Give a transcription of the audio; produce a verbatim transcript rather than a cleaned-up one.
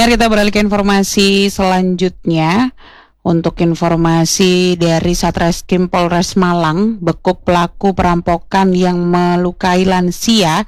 Pendengar, kita beralih ke informasi selanjutnya. Untuk informasi dari Satreskrim Polres Malang, bekuk pelaku perampokan yang melukai lansia